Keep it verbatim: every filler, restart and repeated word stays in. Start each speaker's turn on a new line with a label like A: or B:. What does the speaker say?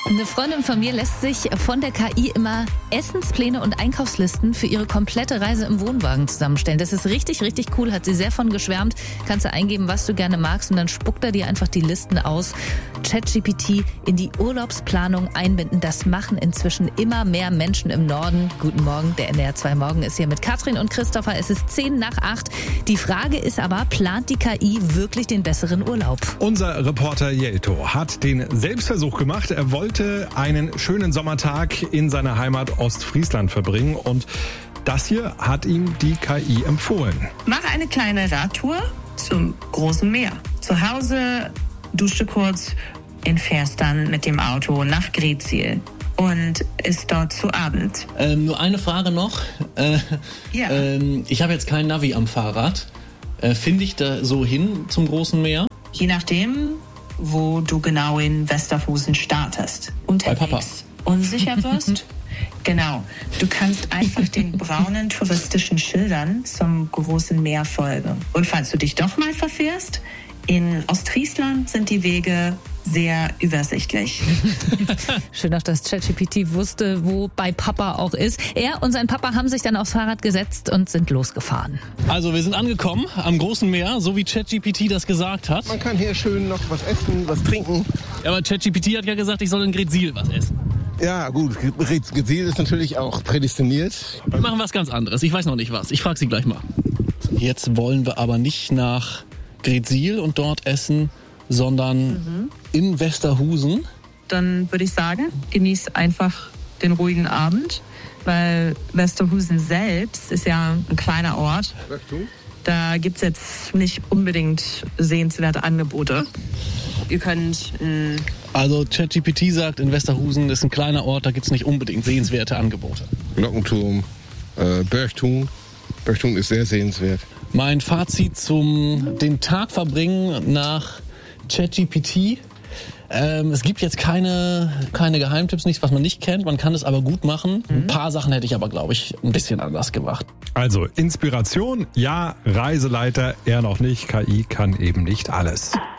A: Eine Freundin von mir lässt sich von der K I immer Essenspläne und Einkaufslisten für ihre komplette Reise im Wohnwagen zusammenstellen. Das ist richtig, richtig cool, hat sie sehr von geschwärmt. Kannst du eingeben, was du gerne magst und dann spuckt er dir einfach die Listen aus. ChatGPT in die Urlaubsplanung einbinden, das machen inzwischen immer mehr Menschen im Norden. Guten Morgen, der N D R zwei Morgen ist hier mit Katrin und Christopher. Es ist zehn nach acht. Die Frage ist aber, plant die K I wirklich den besseren Urlaub?
B: Unser Reporter Jelto hat den Selbstversuch gemacht. Er wollte einen schönen Sommertag in seiner Heimat Ostfriesland verbringen und das hier hat ihm die K I empfohlen.
C: Mach eine kleine Radtour zum großen Meer. Zu Hause dusche kurz und fährst dann mit dem Auto nach Greetsiel und ist dort zu Abend.
D: Ähm, nur eine Frage noch. Äh,
C: Ja.
D: ähm, ich habe jetzt kein Navi am Fahrrad. Äh, Finde ich da so hin zum großen Meer?
C: Je nachdem, wo du genau in Westerhusen startest. Unterwegs.
D: Bei Papa.
C: Unsicher wirst? Genau. Du kannst einfach den braunen touristischen Schildern zum großen Meer folgen. Und falls du dich doch mal verfährst, in Ostfriesland sind die Wege sehr übersichtlich.
A: Schön auch, dass ChatGPT wusste, wo bei Papa auch ist. Er und sein Papa haben sich dann aufs Fahrrad gesetzt und sind losgefahren.
D: Also wir sind angekommen am großen Meer, so wie ChatGPT das gesagt hat.
E: Man kann hier schön noch was essen, was trinken.
D: Ja, aber ChatGPT hat ja gesagt, ich soll in Greetsiel was essen.
E: Ja gut, Greetsiel ist natürlich auch prädestiniert.
D: Wir machen was ganz anderes. Ich weiß noch nicht was. Ich frage Sie gleich mal. Jetzt wollen wir aber nicht nach Greetsiel und dort essen, sondern mhm. in Westerhusen.
C: Dann würde ich sagen, genieß einfach den ruhigen Abend, weil Westerhusen selbst ist ja ein kleiner Ort. Da gibt es jetzt nicht unbedingt sehenswerte Angebote. Ihr könnt... Mh,
D: also ChatGPT sagt, in Westerhusen ist ein kleiner Ort, da gibt es nicht unbedingt sehenswerte Angebote.
E: Glockenturm, äh, Berchtun. Berchtun ist sehr sehenswert.
D: Mein Fazit zum den Tag verbringen nach ChatGPT. Ähm, es gibt jetzt keine, keine Geheimtipps, nichts, was man nicht kennt. Man kann es aber gut machen. Mhm. Ein paar Sachen hätte ich aber, glaube ich, ein bisschen anders gemacht.
B: Also Inspiration, ja, Reiseleiter eher noch nicht. K I kann eben nicht alles.